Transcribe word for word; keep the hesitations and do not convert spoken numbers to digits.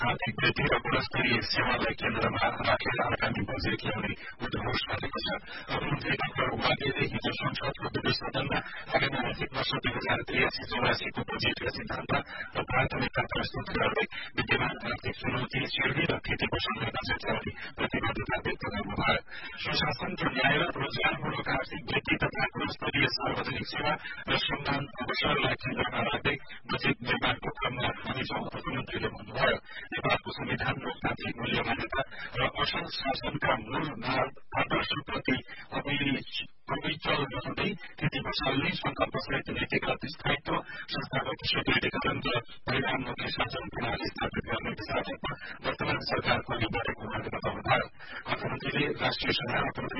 आर्थिक वृद्धि र गुणस्तरीय सेवालाई केन्द्रमा राखेर आगामी बजेट ल्याउने उद्घोष गरेको छ। अर्थमन्त्री डाक्टर वाग्लेले हिजो संसदको दुवै सदनमा आगामी आर्थिक वर्ष दुई हजार त्रियासी चौरासीको बजेटका सिद्धान्त र प्राथमिकता प्रस्तुत गर्दै विद्यमान आर्थिक चुनौती चिर्ने र क्षतिपूर्तिलाई बजेट ल्याउने प्रतिबद्धता व्यक्त गर्नुभयो। सुशासन र न्याय र रोजगारमूलक आर्थिक वृद्धि तथा गुणस्तरीय सार्वजनिक सेवा र समान अवसरलाई केन्द्रमा राख्दै बजेट निर्माणको क्रममा हामी छौं, अर्थमन्त्रीले भन्नुभयो। नेपालको संविधान लोकतान्त्रिक मूल्य मान्यता र असल शासनका मूल आदर्शप्रति अविचल रहँदै खेती बसाल्ने संकल्पसहित नीतिगत स्थायित्व, संस्थागत सुदृढीकरण र परिणाममुखी शासन प्रणाली स्थापित गर्ने दिशातर्फ वर्तमान सरकारको अघि बढ़ेको उहाँले बताउनुभयो। अर्थमन्त्रीले राष्ट्रिय सभा